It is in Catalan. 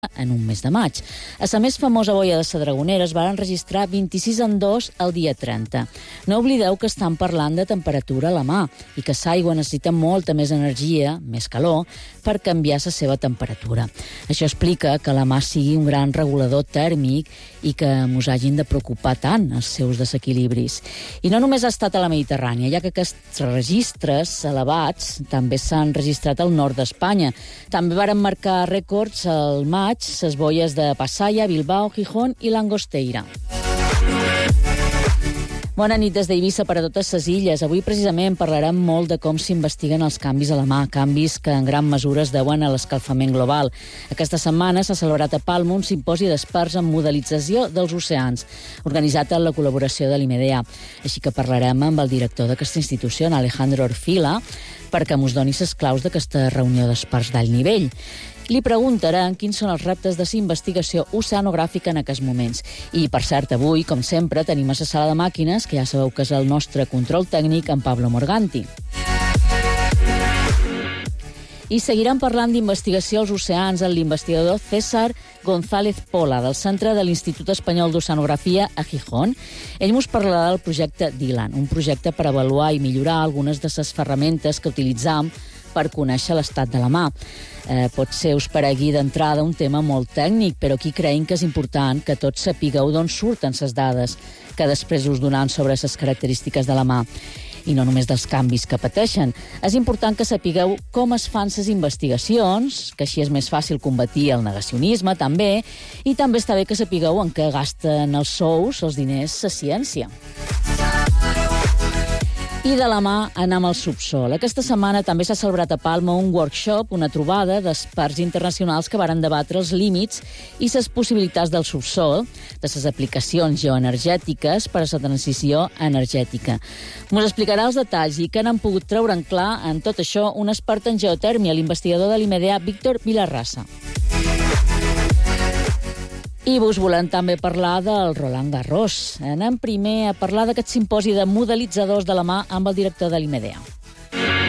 en un mes de maig. A la més famosa boia de la Dragonera es van registrar 26,2 el dia 30. No oblideu que estan parlant de temperatura a la mà i que l'aigua necessita molta més energia, més calor, per canviar la seva temperatura. Això explica que la mà sigui un gran regulador tèrmic i que mos hagin de preocupar tant els seus desequilibris. I no només ha estat a la Mediterrània, ja que aquests registres elevats també s'han registrat al nord d'Espanya. També varen marcar rècords al maig les boies de Pasaia, Bilbao, Gijón i Langosteira. Bona nit des d'Eivissa per a totes les illes. Avui precisament parlarem molt de com s'investiguen els canvis a la mà, canvis que en gran mesura es deuen a l'escalfament global. Aquesta setmana s'ha celebrat a Palma un simposi d'experts en modelització dels oceans, organitzat amb la col·laboració de l'IMEDEA. Així que parlarem amb el director d'aquesta institució, en Alejandro Orfila, perquè mos doni les claus d'aquesta reunió d'experts d'alt nivell. Li preguntarem quins són els reptes de la investigació oceanogràfica en aquests moments. I, per cert, avui, com sempre, tenim a la sala de màquines, que ja sabeu que és el nostre control tècnic, en Pablo Morganti. I seguirem parlant d'investigació als oceans amb l'investigador César González Pola, del Centre de l'Institut Espanyol d'Oceanografia a Gijón. Ell mos parlarà del projecte DILAN, un projecte per avaluar i millorar algunes de les ferramentes que utilitzam per conèixer l'estat de la mà. Potser us paregui d'entrada un tema molt tècnic, però aquí creiem que és important que tots sapigueu d'on surten les dades que després us donaran sobre les característiques de la mà. I no només dels canvis que pateixen. És important que sapigueu com es fan les investigacions, que així és més fàcil combatir el negacionisme, també, i també està bé que sapigueu en què gasten els sous, els diners, la ciència. I de la mà anem al subsol. Aquesta setmana també s'ha celebrat a Palma un workshop, una trobada d'experts internacionals que varen debatre els límits i les possibilitats del subsol, de les aplicacions geoenergètiques per a la transició energètica. Mos explicarà els detalls i què n'han pogut treure en clar en tot això un expert en geotèrmia, l'investigador de l'IMEDEA, Víctor Vilarrasa. I vos volem també parlar del Roland Garros. Anem primer a parlar d'aquest simposi de modelitzadors de la mà amb el director de l'IMEDEA.